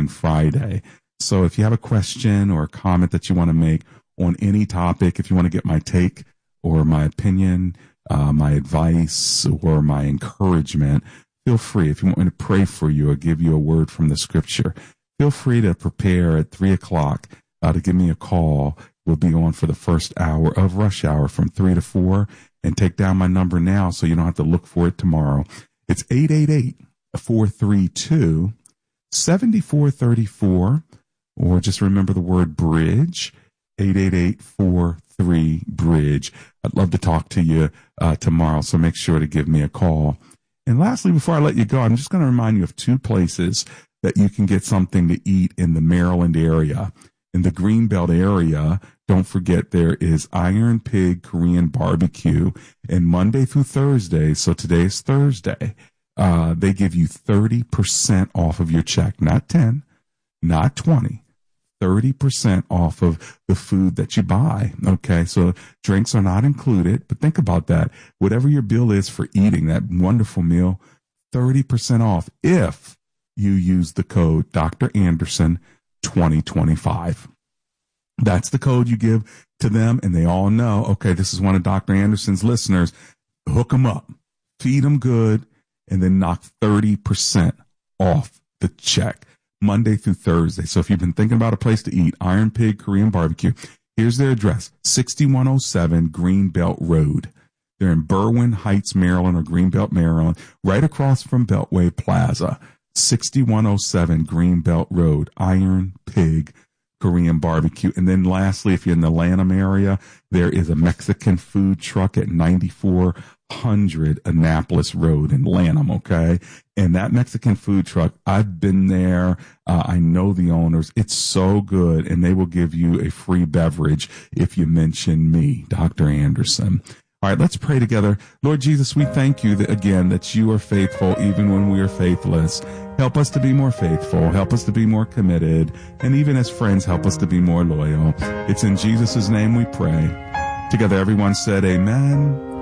and Friday. So if you have a question or a comment that you want to make on any topic, if you want to get my take or my opinion, my advice or my encouragement, feel free. If you want me to pray for you or give you a word from the scripture, feel free to prepare at 3:00 to give me a call. We'll be on for the first hour of rush hour from 3 to 4, and take down my number now so you don't have to look for it tomorrow. It's 888-432-7434, or just remember the word bridge, 888-43-BRIDGE. I'd love to talk to you tomorrow, so make sure to give me a call. And lastly, before I let you go, I'm just going to remind you of two places that you can get something to eat in the Maryland area. In the Greenbelt area, don't forget there is Iron Pig Korean Barbecue. And Monday through Thursday, so today is Thursday, they give you 30% off of your check. Not 10, not 20, 30% off of the food that you buy. Okay, so drinks are not included, but think about that. Whatever your bill is for eating that wonderful meal, 30% off if you use the code Dr. Anderson 2025. That's the code you give to them, and they all know, okay, this is one of Dr. Anderson's listeners. Hook them up, feed them good, and then knock 30% off the check Monday through Thursday. So if you've been thinking about a place to eat, Iron Pig Korean Barbecue, here's their address, 6107 Greenbelt Road. They're in Berwyn Heights, Maryland, or Greenbelt, Maryland, right across from Beltway Plaza. 6107 Greenbelt Road, Iron Pig Korean Barbecue. And then lastly, if you're in the Lanham area, there is a Mexican food truck at 9400 Annapolis Road in Lanham, okay? And that Mexican food truck, I've been there. I know the owners. It's so good, and they will give you a free beverage if you mention me, Dr. Anderson. All right, let's pray together. Lord Jesus, we thank you that you are faithful even when we are faithless. Help us to be more faithful. Help us to be more committed. And even as friends, help us to be more loyal. It's in Jesus' name we pray. Together, everyone said amen